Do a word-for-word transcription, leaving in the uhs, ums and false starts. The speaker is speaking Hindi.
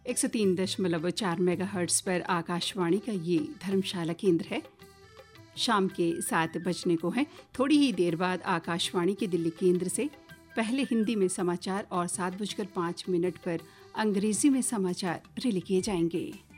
एक सौ तीन दशमलव चार मेगा हर्ट्स पर आकाशवाणी का ये धर्मशाला केंद्र है। शाम के सात बजने को है। थोड़ी ही देर बाद आकाशवाणी के दिल्ली केंद्र से पहले हिंदी में समाचार और सात बजकर पाँच मिनट पर अंग्रेजी में समाचार रिले किए जाएंगे।